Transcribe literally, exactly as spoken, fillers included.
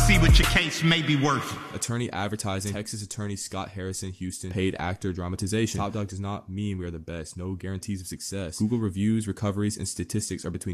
see what your case may be worth. Attorney advertising. Texas attorney Scott Harrison, Houston. Paid actor dramatization. Top Dog does not mean we are the best. No guarantees of success. Google reviews, recoveries, and statistics are between